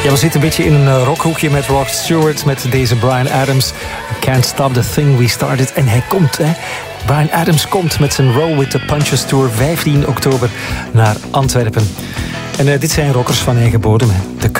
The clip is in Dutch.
Ja, we zitten een beetje in een rockhoekje met Rod Stewart, met deze Bryan Adams. Can't Stop the Thing We Started. En hij komt, hè. Bryan Adams komt met zijn Roll with the Punches Tour 15 oktober naar Antwerpen. En dit zijn rockers van eigen bodem, hè.